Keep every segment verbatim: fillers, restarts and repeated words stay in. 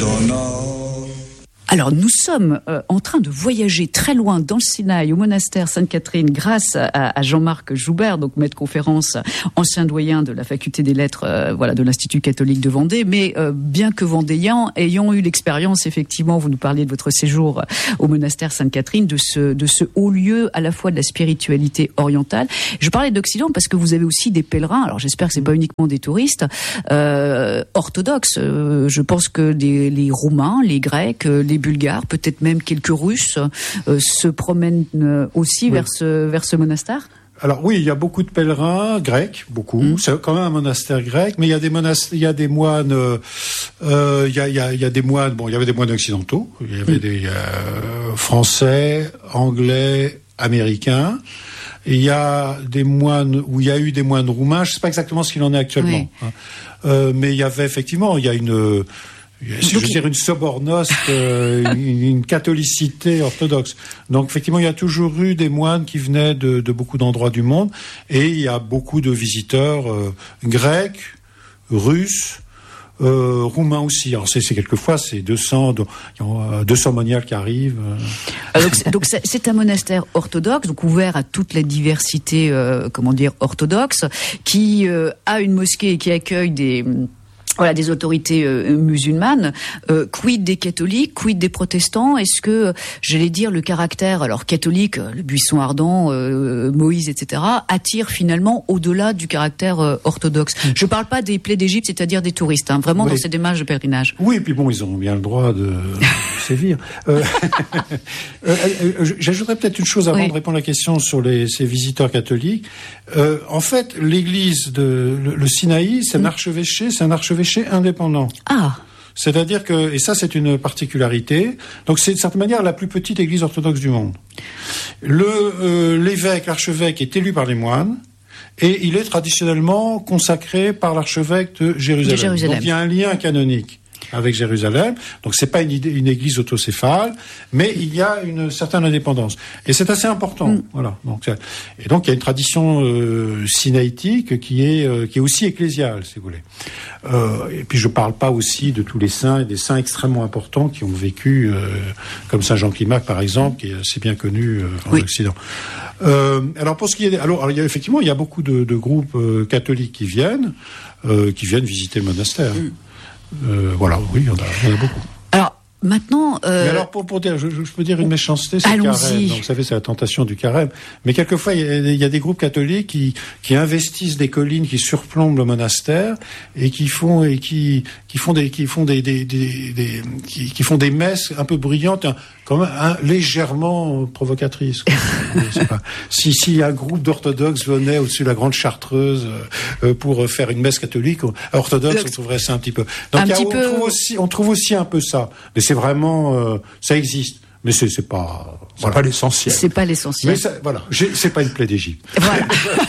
Alors, nous sommes euh, en train de voyager très loin dans le Sinaï, au monastère Sainte-Catherine, grâce à, à Jean-Marc Joubert, donc maître conférence, ancien doyen de la faculté des lettres, euh, voilà, de l'Institut catholique de Vendée. Mais euh, bien que vendéen, ayant eu l'expérience, effectivement, vous nous parliez de votre séjour au monastère Sainte-Catherine, de ce, de ce haut lieu à la fois de la spiritualité orientale. Je parlais d'Occident parce que vous avez aussi des pèlerins. Alors, j'espère que c'est pas uniquement des touristes euh, orthodoxes. Euh, je pense que des, les Roumains, les Grecs, les Bulgares, peut-être même quelques Russes, euh, se promènent euh, aussi oui. vers ce vers ce monastère. Alors oui, il y a beaucoup de pèlerins grecs, beaucoup. Mmh. C'est quand même un monastère grec, mais il y a des monastères, il y a des moines, euh, il y a il y a il y a des moines. Bon, il y avait des moines occidentaux, il y avait mmh. des euh, français, anglais, américains. Et il y a des moines où il y a eu des moines roumains. Je sais pas exactement ce qu'il en est actuellement, oui. hein. euh, mais il y avait effectivement, il y a une Si je veux dire une sobornost, euh, une, une catholicité orthodoxe. Donc effectivement, il y a toujours eu des moines qui venaient de, de beaucoup d'endroits du monde, et il y a beaucoup de visiteurs euh, grecs, russes, euh, roumains aussi. Alors c'est, c'est quelquefois c'est deux cents, deux cents moniales qui arrivent. Alors, donc, c'est, donc c'est, c'est un monastère orthodoxe, donc ouvert à toute la diversité, euh, comment dire, orthodoxe, qui euh, a une mosquée et qui accueille des Voilà, des autorités euh, musulmanes. Euh, quid des catholiques, quid des protestants? Est-ce que, j'allais dire, le caractère, alors catholique, le buisson ardent, euh, Moïse, et cetera, attire finalement au-delà du caractère euh, orthodoxe? Je parle pas des plaies d'Égypte, c'est-à-dire des touristes, hein, vraiment oui. dans ces démarches de pèlerinage. Oui, et puis bon, ils ont bien le droit de sévir. Euh, euh, j'ajouterais peut-être une chose avant oui. de répondre à la question sur les, ces visiteurs catholiques. Euh, en fait, l'église de le, le Sinaï, c'est un mmh. archevêché, c'est un archevêché indépendant. Ah. C'est-à-dire que, et ça c'est une particularité, donc c'est de certaine manière la plus petite église orthodoxe du monde. Le, euh, l'évêque, l'archevêque est élu par les moines, et il est traditionnellement consacré par l'archevêque de Jérusalem. De Jérusalem. Donc il y a un lien canonique avec Jérusalem, donc c'est pas une, idée, une église autocéphale, mais il y a une certaine indépendance, et c'est assez important. Mm. Voilà. Donc, et donc il y a une tradition euh, sinaïtique qui est euh, qui est aussi ecclésiale, si vous voulez. Euh, et puis je parle pas aussi de tous les saints et des saints extrêmement importants qui ont vécu, euh, comme Saint Jean Climac par exemple, qui est assez bien connu euh, en oui. Occident. Euh, alors pour ce qui est, alors, alors il y a effectivement il y a beaucoup de, de groupes euh, catholiques qui viennent, euh, qui viennent visiter le monastère. Mm. Euh, voilà, oui, il y en a, il y en a beaucoup. Alors, maintenant... Euh... Mais alors, pour, pour dire, je, je peux dire une méchanceté, c'est le carême. Donc, vous savez, c'est la tentation du carême. Mais quelquefois, il y a, il y a des groupes catholiques qui, qui investissent des collines qui surplombent le monastère et qui font, et qui, qui font des, qui font des, des, des, des qui, qui font des messes un peu brillantes, quand même, hein, légèrement provocatrices. Je sais pas. Si, si un groupe d'orthodoxes venait au-dessus de la Grande Chartreuse euh, pour faire une messe catholique, orthodoxe, on trouverait ça un petit peu. Donc, un il y a, petit on, peu... trouve aussi, on trouve aussi un peu ça. Mais c'est vraiment, euh, ça existe. Mais c'est, c'est pas, c'est voilà. pas l'essentiel. C'est pas l'essentiel. Mais ça, voilà, j'ai, c'est pas une plaie d'Égypte. Voilà.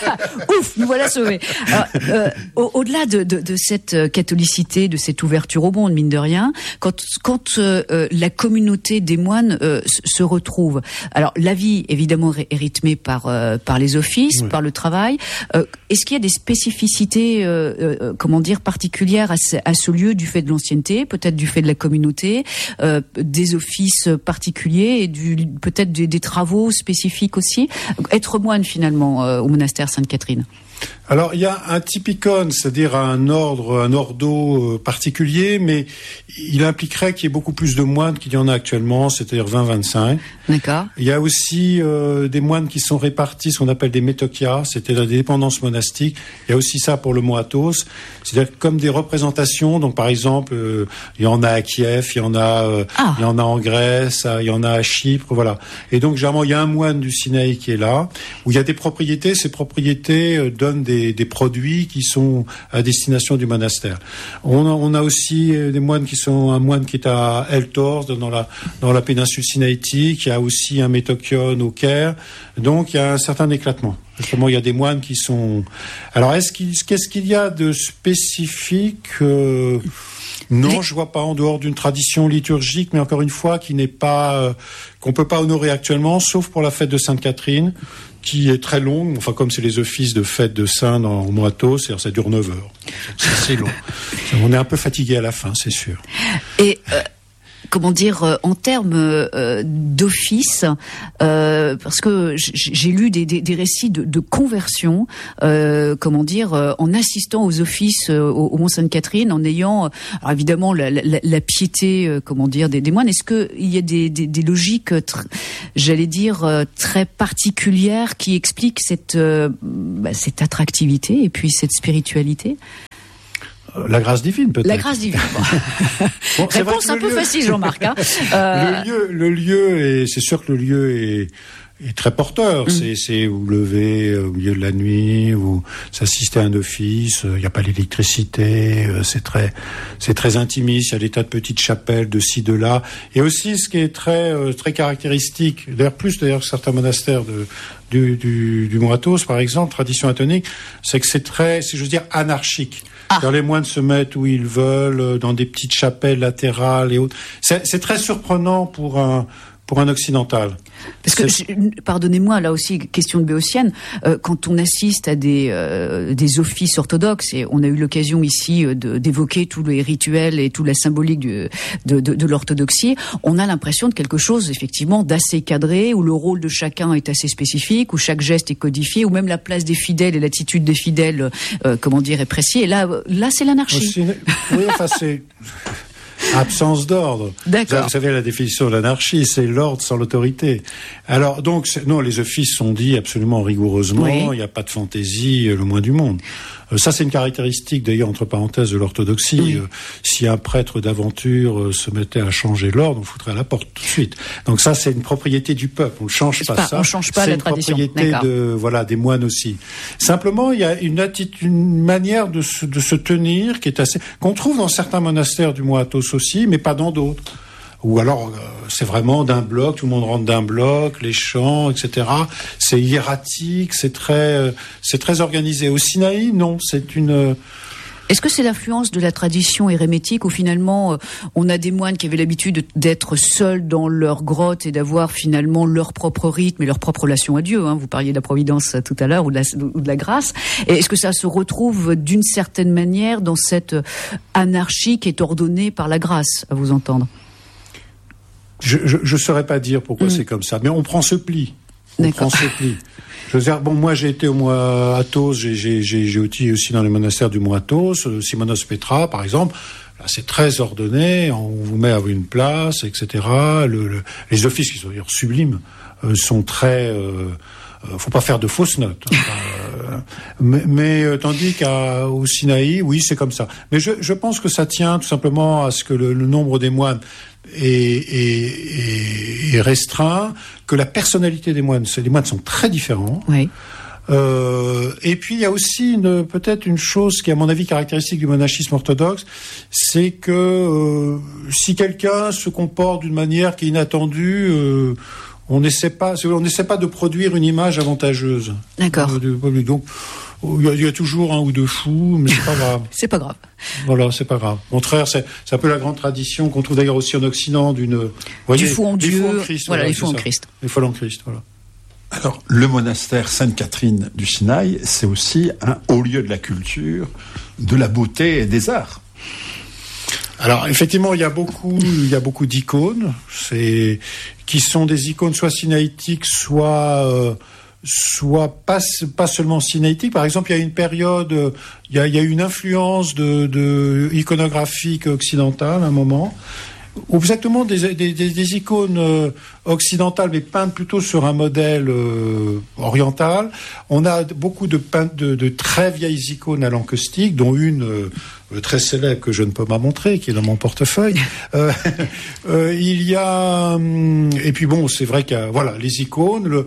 Ouf, nous voilà sauvés. Alors, euh, au, au-delà de, de, de cette catholicité, de cette ouverture au monde, mine de rien, quand, quand euh, la communauté des moines euh, se retrouve, alors la vie évidemment est rythmée par euh, par les offices, oui. par le travail. Euh, est-ce qu'il y a des spécificités, euh, euh, comment dire, particulières à ce, à ce lieu du fait de l'ancienneté, peut-être du fait de la communauté, euh, des offices particuliers? Et du, peut-être des, des travaux spécifiques aussi. Être moine finalement euh, au monastère Sainte-Catherine. Alors il y a un typicon, c'est-à-dire un ordre, un ordo particulier, mais il impliquerait qu'il y ait beaucoup plus de moines qu'il y en a actuellement, c'est-à-dire vingt à vingt-cinq. D'accord. Il y a aussi euh, des moines qui sont répartis, ce qu'on appelle des métochias, c'est-à-dire des dépendances monastiques. Il y a aussi ça pour le mot athos, c'est-à-dire comme des représentations. Donc par exemple, euh, il y en a à Kiev, il y en a, euh, ah. il y en a en Grèce, il y en a à Chypre, voilà. Et donc généralement il y a un moine du Sinaï qui est là, où il y a des propriétés. Ces propriétés euh, donnent des, des produits qui sont à destination du monastère. On a, on a aussi des moines qui sont un moine qui est à El Tors dans la dans la péninsule sinaïtique. Il y a aussi un métochion au Caire. Donc il y a un certain éclatement. Justement, il y a des moines qui sont. Alors est-ce qu'il qu'est-ce qu'il y a de spécifique? euh... Non, Les... je vois pas en dehors d'une tradition liturgique, mais encore une fois, qui n'est pas, euh, qu'on peut pas honorer actuellement, sauf pour la fête de Sainte-Catherine, qui est très longue. Enfin, comme c'est les offices de fête de Saint dans au Moitos, c'est-à-dire ça dure neuf heures. C'est assez long. On est un peu fatigué à la fin, c'est sûr. Et euh... comment dire, euh, en termes euh, d'office, euh, parce que j'ai lu des, des, des récits de, de conversion, euh, comment dire, euh, en assistant aux offices euh, au, au Mont-Sainte-Catherine, en ayant, alors évidemment, la, la, la piété, euh, comment dire, des, des moines. Est-ce qu'il y a des, des, des logiques, tr- j'allais dire, euh, très particulières qui expliquent cette, euh, bah, cette attractivité et puis cette spiritualité ? La grâce divine, peut-être. La grâce divine. Bon, réponse un peu lieu... facile, Jean-Marc. Hein. Euh... Le lieu, le lieu est, c'est sûr que le lieu est, est très porteur. Mm. C'est, c'est vous lever au milieu de la nuit, vous assistez à un office. Il n'y a pas l'électricité. C'est très, c'est très intimiste. Il y a des tas de petites chapelles de ci, de là. Et aussi, ce qui est très, très caractéristique, d'ailleurs plus d'ailleurs que certains monastères de du, du, du Moitos, par exemple, tradition atonique, c'est que c'est très, si je veux dire, anarchique. Ah. Les moines se mettent où ils veulent, dans des petites chapelles latérales et autres. C'est, c'est très surprenant pour un, pour un occidental. Parce que, je, pardonnez-moi, là aussi, question de béotienne, euh, quand on assiste à des, euh, des offices orthodoxes, et on a eu l'occasion ici de, d'évoquer tous les rituels et toute la symbolique du, de, de, de l'orthodoxie, on a l'impression de quelque chose, effectivement, d'assez cadré, où le rôle de chacun est assez spécifique, où chaque geste est codifié, où même la place des fidèles et l'attitude des fidèles, euh, comment dire, est précis. Et là, là, c'est l'anarchie. Aussi, oui, enfin, c'est... Absence d'ordre. D'accord. Vous savez, la définition de l'anarchie, c'est l'ordre sans l'autorité. Alors, donc, non, les offices sont dits absolument rigoureusement. Oui. Il n'y a pas de fantaisie, le moins du monde. Euh, ça, c'est une caractéristique, d'ailleurs, entre parenthèses, de l'orthodoxie. Oui. Euh, si un prêtre d'aventure euh, se mettait à changer l'ordre, on foutrait à la porte tout de suite. Donc ça, c'est une propriété du peuple. On ne change pas, pas ça. On ne change pas la tradition. C'est une propriété de, voilà, des moines aussi. Simplement, il y a une attitude, une manière de se, de se tenir qui est assez, qu'on trouve dans certains monastères du Moitos aussi, mais pas dans d'autres. Ou alors, euh, c'est vraiment d'un bloc, tout le monde rentre d'un bloc, les chants, et cetera. C'est hiératique, c'est très, euh, c'est très organisé. Au Sinaï, non, c'est une... Euh, Est-ce que c'est l'influence de la tradition érémétique où finalement euh, on a des moines qui avaient l'habitude d'être seuls dans leur grotte et d'avoir finalement leur propre rythme et leur propre relation à Dieu, hein. Vous parliez de la providence tout à l'heure ou de la, ou de la grâce. Et est-ce que ça se retrouve d'une certaine manière dans cette anarchie qui est ordonnée par la grâce, à vous entendre ? Je ne saurais pas dire pourquoi mmh. c'est comme ça, mais on prend ce pli. On D'accord. prend ce pli. Je veux dire, bon, moi j'ai été au Moitos, j'ai, j'ai, j'ai, j'ai été aussi dans les monastères du Moitos, euh, Simonos Petra par exemple. Là, c'est très ordonné, on vous met à une place, et cetera. Le, le, les offices, qui sont d'ailleurs sublimes, euh, sont très... Euh, euh, faut pas faire de fausses notes. euh, mais mais euh, tandis qu'au Sinaï, oui, c'est comme ça. Mais je, je pense que ça tient tout simplement à ce que le, le nombre des moines est, est, est restreint, que la personnalité des moines, les moines sont très différents. Oui. Euh, et puis il y a aussi une, peut-être une chose qui est à mon avis caractéristique du monachisme orthodoxe, c'est que euh, si quelqu'un se comporte d'une manière qui est inattendue, euh, on n'essaie pas, on n'essaie pas de produire une image avantageuse. D'accord. Euh, donc il y, y a toujours un ou deux fous, mais c'est pas grave. C'est pas grave. Voilà, c'est pas grave. Au contraire, c'est, c'est un peu la grande tradition qu'on trouve d'ailleurs aussi en Occident d'une. Voyez, du fou en Dieu. En Christ, voilà, voilà, les fous en Christ. Les folles en Christ, voilà. Alors, le monastère Sainte-Catherine du Sinaï, c'est aussi un haut lieu de la culture, de la beauté et des arts. Alors, effectivement, il y a beaucoup, il y a beaucoup d'icônes, c'est, qui sont des icônes soit sinaïtiques, soit, euh, soit pas, pas seulement sinaïtiques. Par exemple, il y a une période, il y a, il y a une influence de, de iconographique occidentale à un moment. Ou exactement des, des, des, des icônes euh, occidentales, mais peintes plutôt sur un modèle euh, oriental. On a beaucoup de, peintes, de, de très vieilles icônes à l'encaustique, dont une euh, très célèbre que je ne peux pas montrer, qui est dans mon portefeuille. euh, euh, il y a... Hum, et puis bon, c'est vrai qu'il y a voilà, les icônes, le,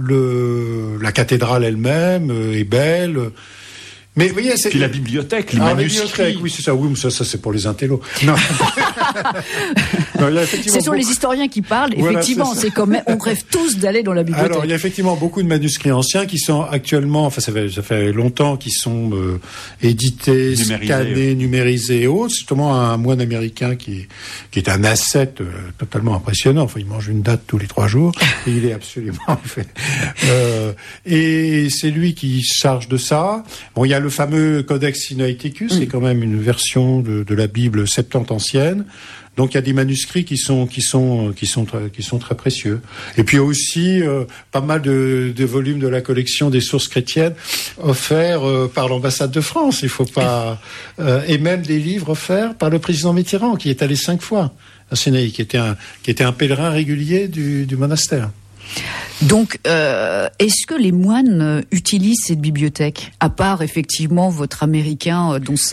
le, la cathédrale elle-même euh, est belle. Mais vous voyez, c'est... Puis la bibliothèque, les ah, manuscrits. La bibliothèque, oui, c'est ça. Oui, mais ça, ça c'est pour les intellos. Non. Non, il y a effectivement Ce sont beaucoup... les historiens qui parlent. Voilà, effectivement, c'est c'est comme on rêve tous d'aller dans la bibliothèque. Alors, il y a effectivement beaucoup de manuscrits anciens qui sont actuellement, enfin, ça fait, ça fait longtemps qu'ils sont euh, édités, Numérisés, scannés, oui. numérisés et autres. C'est justement un moine américain qui, qui est un ascète euh, totalement impressionnant. Enfin, il mange une date tous les trois jours et il est absolument fait. Euh, et c'est lui qui se charge de ça. Bon, il y a le fameux Codex Sinaiticus, c'est quand même une version de, de la Bible septante ancienne. Donc il y a des manuscrits qui sont qui sont qui sont très, qui sont très précieux. Et puis aussi euh, pas mal de, de volumes de la collection des sources chrétiennes offerts euh, par l'ambassade de France. Il faut pas euh, et même des livres offerts par le président Mitterrand qui est allé cinq fois à Sinaï, qui était un qui était un pèlerin régulier du, du monastère. Donc, euh, est-ce que les moines utilisent cette bibliothèque, à part effectivement votre Américain euh, dont c'est